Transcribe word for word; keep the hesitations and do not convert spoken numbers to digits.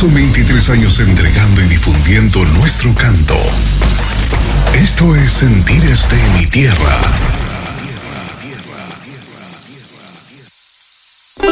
Son veintitrés años entregando y difundiendo nuestro canto. Esto es Sentires de mi Tierra.